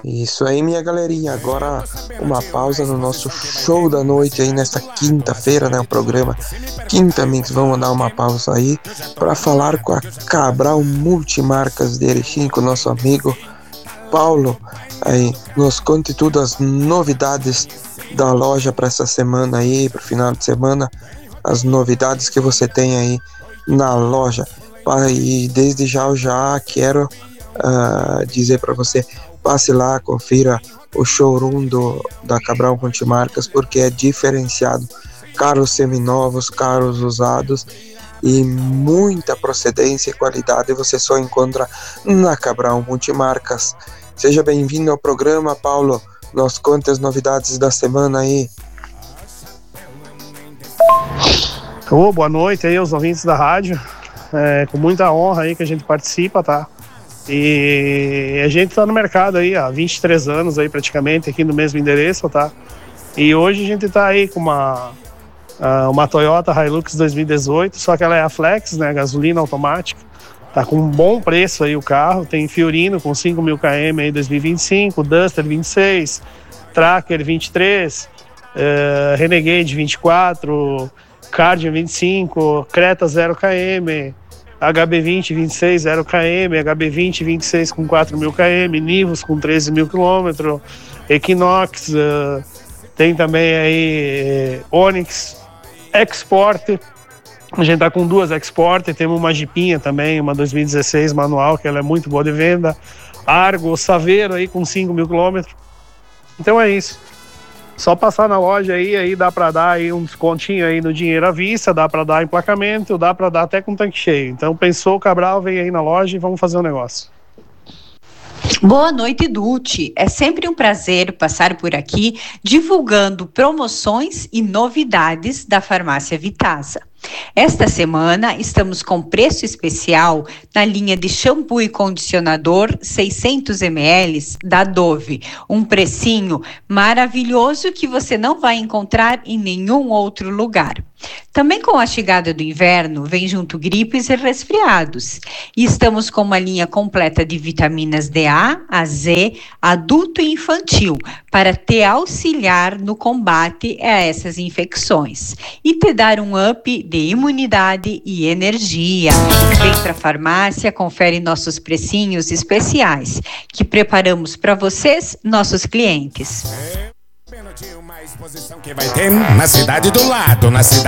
Isso aí, minha galerinha. Agora uma pausa no nosso show da noite aí nesta quinta-feira, né? O programa Quinta Mix. Vamos dar uma pausa aí para falar com a Cabral Multimarcas de Erechim, com o nosso amigo Paulo. Aí nos conte tudo as novidades da loja para essa semana aí, para o final de semana, as novidades que você tem aí na loja. E desde já eu já quero dizer para você, passe lá, confira o showroom da Cabral Multimarcas, porque é diferenciado. Carros seminovos, carros usados e muita procedência e qualidade você só encontra na Cabral Multimarcas. Seja bem-vindo ao programa, Paulo. Nos conte as novidades da semana aí. Boa noite aí aos ouvintes da rádio. Com muita honra aí que a gente participa, tá? E a gente tá no mercado aí há 23 anos aí praticamente, aqui no mesmo endereço, tá? E hoje a gente tá aí com uma Toyota Hilux 2018, só que ela é a Flex, né? Gasolina automática. Tá com um bom preço aí o carro. Tem Fiorino com 5.000 km aí 2025, Duster 26, Tracker 23, Renegade 24, Cardian 25, Creta 0 km, HB20 26 0 km, HB20 26 com 4.000 km, Nivus com 13.000 km, Equinox, tem também aí Onix, Export. A gente tá com duas Export, temos uma Jeepinha também, uma 2016 manual, que ela é muito boa de venda, Argo, Saveiro aí com 5.000 km. Então é isso. Só passar na loja aí dá para dar aí um descontinho aí no dinheiro à vista, dá para dar emplacamento, dá para dar até com tanque cheio. Então pensou o Cabral, vem aí na loja e vamos fazer um negócio. Boa noite, Dulce. É sempre um prazer passar por aqui divulgando promoções e novidades da Farmácia Vitasa. Esta semana estamos com preço especial na linha de shampoo e condicionador 600 ml da Dove. Um precinho maravilhoso que você não vai encontrar em nenhum outro lugar. Também com a chegada do inverno, vem junto gripes e resfriados. E estamos com uma linha completa de vitaminas DA, A, Z, adulto e infantil, para te auxiliar no combate a essas infecções e te dar um up de imunidade e energia. Vem para a farmácia, confere nossos precinhos especiais que preparamos para vocês, nossos clientes. Que vai ter na cidade do lado, na cidade